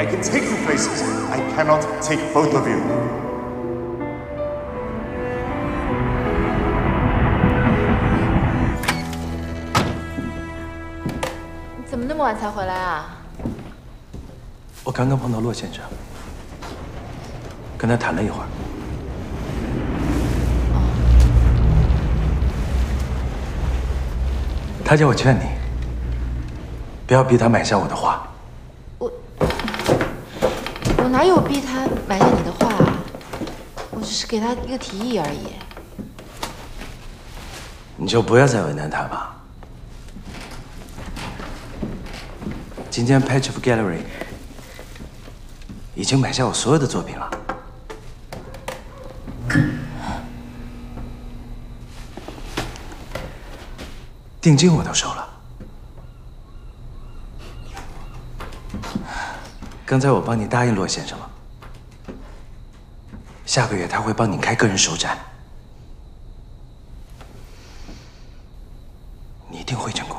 I can take you places. I cannot take both of you. 你怎么那么晚才回来啊？ 我刚刚碰到骆先生，跟他谈了一会儿。他叫我劝你，不要逼他买下我的画。 我哪有逼他买下你的画啊？我只是给他一个提议而已。 你就不要再为难他吧。今天 Patchwork Gallery 已经买下我所有的作品了。定金我都收了。刚才我帮你答应骆先生了，下个月他会帮你开个人首展，你一定会成功。